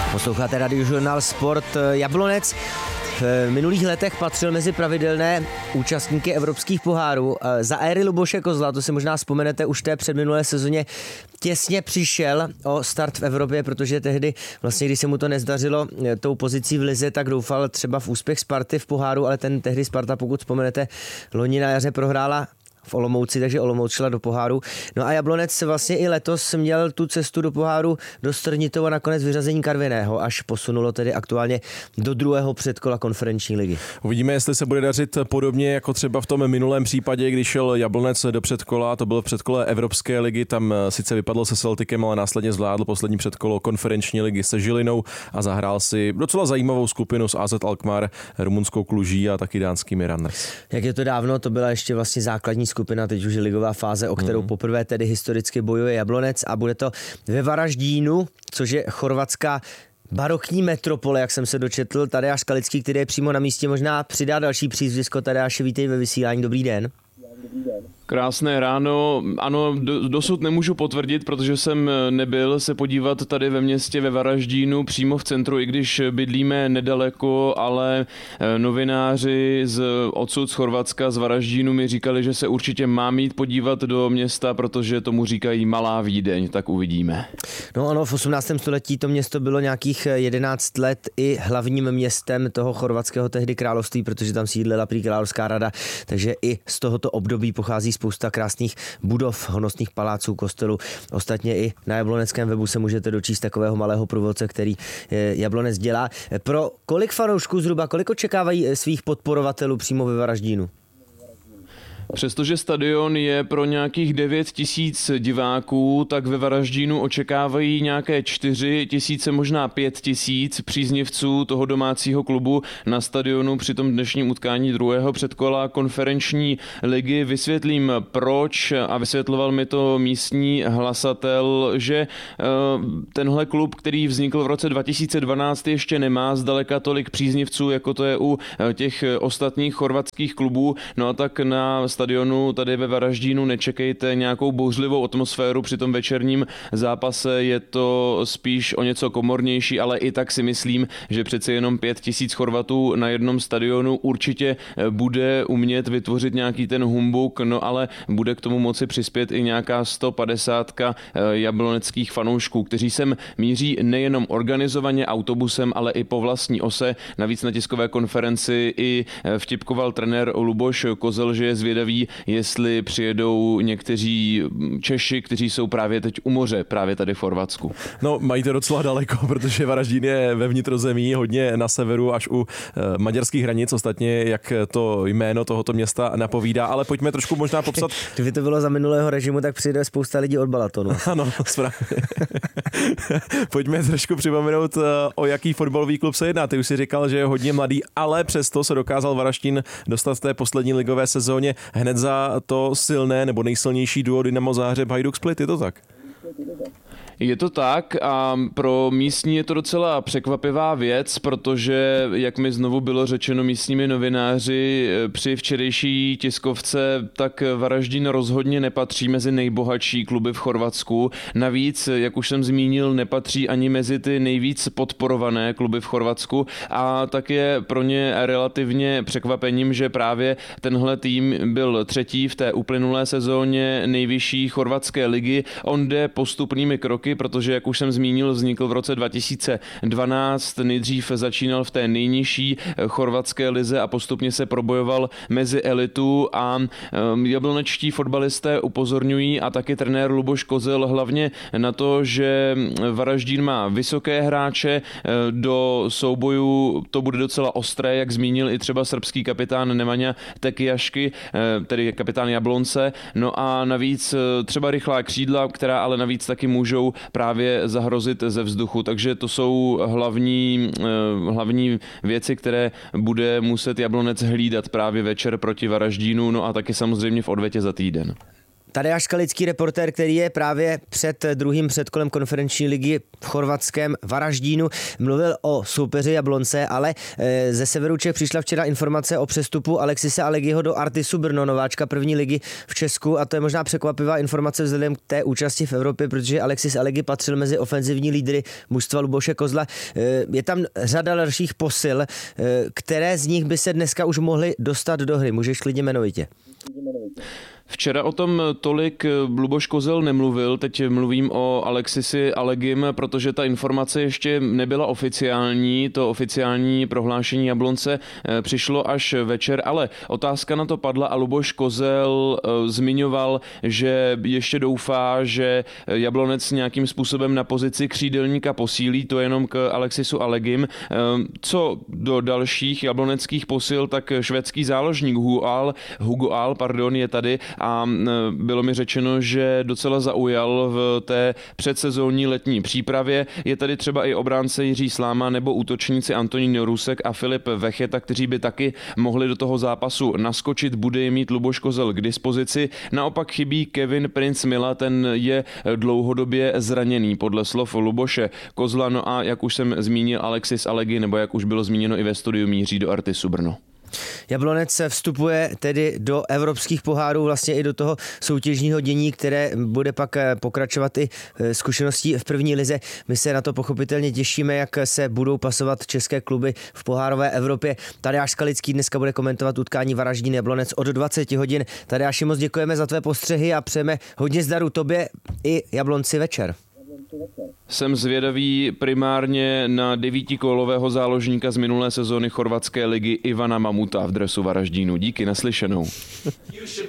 Posloucháte Radiožurnál Sport. Jablonec v minulých letech patřil mezi pravidelné účastníky evropských pohárů. Za éry Luboše Kozla, to si možná vzpomenete, už té předminulé sezóně těsně přišel o start v Evropě, protože tehdy, vlastně když se mu to nezdařilo tou pozicí v lize, tak doufal třeba v úspěch Sparty v poháru, ale tehdy Sparta, pokud vzpomenete, loni na jaře prohrála v Olomouci, takže Olomouc šla do poháru. No a Jablonec vlastně i letos měl tu cestu do poháru dost trnitou a nakonec vyřazení Karviného, až posunulo tedy aktuálně do druhého předkola konferenční ligy. Uvidíme, jestli se bude dařit podobně jako třeba v tom minulém případě, když šel Jablonec do předkola, to bylo v předkole Evropské ligy, tam sice vypadl se Celticem, ale následně zvládl poslední předkolo konferenční ligy se Žilinou a zahrál si docela zajímavou skupinu s AZ Alkmaar, rumunskou Kluží a taky dánskými Randers. Jak je to dávno, to byla ještě vlastně základní skupina, teď už je ligová fáze, o kterou poprvé tedy historicky bojuje Jablonec a bude to ve Varaždínu, což je chorvatská barokní metropole, jak jsem se dočetl. Tadeáš Skalický, který je přímo na místě, možná přidá další přízvisko. Tadeáši, vítej ve vysílání, dobrý den. Krásné ráno. Ano, dosud nemůžu potvrdit, protože jsem nebyl se podívat tady ve městě ve Varaždínu, přímo v centru, i když bydlíme nedaleko, ale novináři odsud z Chorvatska, z Varaždínu mi říkali, že se určitě mám jít podívat do města, protože tomu říkají Malá Vídeň, tak uvidíme. No ano, v 18. století to město bylo nějakých 11 let i hlavním městem toho chorvatského tehdy království, protože tam sídlila prý královská rada, takže i z tohoto období pochází spousta krásných budov, honosných paláců, kostelů. Ostatně i na jabloneckém webu se můžete dočíst takového malého průvodce, který Jablonec dělá. Pro kolik fanoušků zhruba, kolik očekávají svých podporovatelů přímo ve Varaždínu? Přestože stadion je pro nějakých 9 000 diváků, tak ve Varaždínu očekávají nějaké 4 000, možná 5 000 příznivců toho domácího klubu na stadionu při tom dnešním utkání druhého předkola konferenční ligy. Vysvětlím proč a vysvětloval mi to místní hlasatel, že tenhle klub, který vznikl v roce 2012, ještě nemá zdaleka tolik příznivců, jako to je u těch ostatních chorvatských klubů. No a tak na stadionu tady ve Varaždínu nečekejte nějakou bouřlivou atmosféru při tom večerním zápase, je to spíš o něco komornější, ale i tak si myslím, že přece jenom 5 000 Chorvatů na jednom stadionu určitě bude umět vytvořit nějaký ten humbuk, no ale bude k tomu moci přispět i nějaká 150 jabloneckých fanoušků, kteří sem míří nejenom organizovaně autobusem, ale i po vlastní ose. Navíc na tiskové konferenci i vtipkoval trenér Luboš Kozel, že je zvědavý, jestli přijedou někteří Češi, kteří jsou právě teď u moře, právě tady v Chorvatsku. No, mají to docela daleko, protože Varaždín je ve vnitrozemí, hodně na severu až u maďarských hranic, ostatně jak to jméno tohoto města napovídá, ale pojďme trošku možná popsat. Kdyby to bylo za minulého režimu, tak přijde spousta lidí od Balatonu. Ano, správně. Pojďme trošku připomenout, o jaký fotbalový klub se jedná. Ty už si říkal, že je hodně mladý, ale přesto se dokázal Varaždín dostat v té poslední ligové sezóně hned za to silné nebo nejsilnější duo Dynamo Záhřeb Hajduk Split, je to tak? Je to tak a pro místní je to docela překvapivá věc, protože, jak mi znovu bylo řečeno místními novináři při včerejší tiskovce, tak Varaždín rozhodně nepatří mezi nejbohatší kluby v Chorvatsku. Navíc, jak už jsem zmínil, nepatří ani mezi ty nejvíc podporované kluby v Chorvatsku a tak je pro ně relativně překvapením, že právě tenhle tým byl třetí v té uplynulé sezóně nejvyšší chorvatské ligy. On jde postupnými kroky, protože, jak už jsem zmínil, vznikl v roce 2012, nejdřív začínal v té nejnižší chorvatské lize a postupně se probojoval mezi elitu a jablonečtí fotbalisté upozorňují a taky trenér Luboš Kozel hlavně na to, že Varaždín má vysoké hráče, do soubojů to bude docela ostré, jak zmínil i třeba srbský kapitán Nemanja Tekijašky, tedy kapitán Jablonce, no a navíc třeba rychlá křídla, která ale navíc taky můžou právě zahrozit ze vzduchu, takže to jsou hlavní věci, které bude muset Jablonec hlídat právě večer proti Varaždínu, no a taky samozřejmě v odvetě za týden. Tadeáš Skalický, reportér, který je právě před druhým předkolem konferenční ligy v chorvatském Varaždínu, mluvil o soupeři Jablonce, ale ze severu Čech přišla včera informace o přestupu Alexise Alegiho do Artisu Brno, nováčka první ligy v Česku, a to je možná překvapivá informace vzhledem k té účasti v Evropě, protože Alexis Alegi patřil mezi ofenzivní lídry mužstva Luboše Kozla. Je tam řada dalších posil, které z nich by se dneska už mohly dostat do hry. Můžeš klidně jmenovitě. Včera o tom tolik Luboš Kozel nemluvil, teď mluvím o Alexisi Alegim, protože ta informace ještě nebyla oficiální, to oficiální prohlášení Jablonce přišlo až večer, ale otázka na to padla a Luboš Kozel zmiňoval, že ještě doufá, že Jablonec nějakým způsobem na pozici křídelníka posílí, to jenom k Alexisu Alegim. Co do dalších jabloneckých posil, tak švédský záložník Hugo Ahl je tady a bylo mi řečeno, že docela zaujal v té předsezónní letní přípravě. Je tady třeba i obránce Jiří Sláma nebo útočníci Antonín Rusek a Filip Vecheta, kteří by taky mohli do toho zápasu naskočit, bude je mít Luboš Kozel k dispozici. Naopak chybí Kevin Prince Mila, ten je dlouhodobě zraněný podle slov Luboše Kozla, no a jak už jsem zmínil, Alexis Alegi, nebo jak už bylo zmíněno i ve studiu, míří do Artisu Brno. Jablonec vstupuje tedy do evropských pohárů, vlastně i do toho soutěžního dění, které bude pak pokračovat i zkušeností v první lize. My se na to pochopitelně těšíme, jak se budou pasovat české kluby v pohárové Evropě. Tadeáš Skalický dneska bude komentovat utkání Varaždín Jablonec od 20 hodin. Tadeáši, moc děkujeme za tvé postřehy a přejeme hodně zdaru tobě i Jablonci večer. Jsem zvědavý primárně na 9kolového záložníka z minulé sezóny chorvatské ligy Ivana Mamuta v dresu Varaždínu. Díky, naslyšenou.